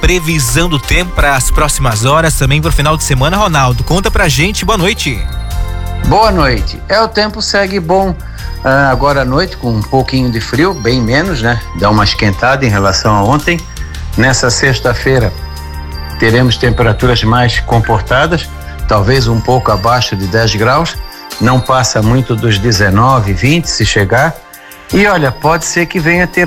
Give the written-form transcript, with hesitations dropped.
previsão do tempo para as próximas horas, também para o final de semana. Ronaldo, conta pra gente, boa noite. Boa noite. O tempo segue bom agora à noite, com um pouquinho de frio, bem menos, né? Dá uma esquentada em relação a ontem. Nessa sexta-feira teremos temperaturas mais comportadas, talvez um pouco abaixo de 10 graus, não passa muito dos 19, 20 se chegar. E olha, pode ser que venha ter